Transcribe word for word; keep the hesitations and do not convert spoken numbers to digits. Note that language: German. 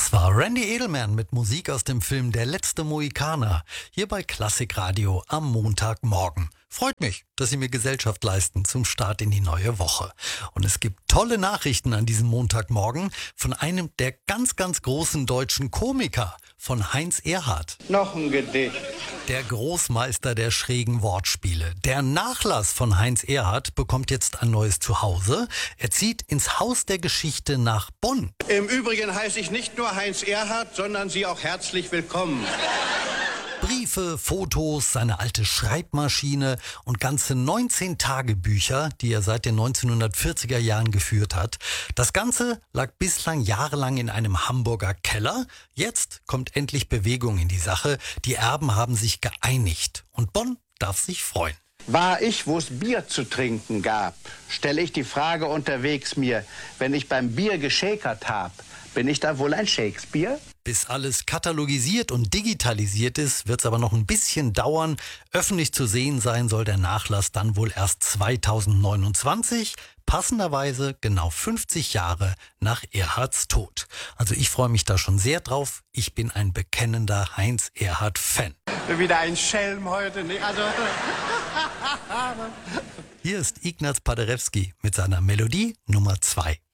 Das war Randy Edelman mit Musik aus dem Film Der letzte Mohikaner, hier bei Klassikradio am Montagmorgen. Freut mich, dass Sie mir Gesellschaft leisten zum Start in die neue Woche. Und es gibt tolle Nachrichten an diesem Montagmorgen von einem der ganz, ganz großen deutschen Komiker, von Heinz Erhardt. Noch ein Gedicht. Der Großmeister der schrägen Wortspiele. Der Nachlass von Heinz Erhardt bekommt jetzt ein neues Zuhause. Er zieht ins Haus der Geschichte nach Bonn. Im Übrigen heiße ich nicht nur Heinz Erhardt, sondern Sie auch herzlich willkommen. Briefe, Fotos, seine alte Schreibmaschine und ganze neunzehn Tagebücher, die er seit den neunzehnhundertvierziger Jahren geführt hat. Das Ganze lag bislang jahrelang in einem Hamburger Keller. Jetzt kommt endlich Bewegung in die Sache. Die Erben haben sich geeinigt und Bonn darf sich freuen. War ich, wo es Bier zu trinken gab, stelle ich die Frage unterwegs mir, wenn ich beim Bier geschäkert hab, bin ich da wohl ein Shakespeare? Bis alles katalogisiert und digitalisiert ist, wird es aber noch ein bisschen dauern. Öffentlich zu sehen sein soll der Nachlass dann wohl erst zweitausendneunundzwanzig, passenderweise genau fünfzig Jahre nach Erhardts Tod. Also ich freue mich da schon sehr drauf. Ich bin ein bekennender Heinz Erhardt-Fan. Wieder ein Schelm heute, ne? Also Hier ist Ignaz Paderewski mit seiner Melodie Nummer zwei.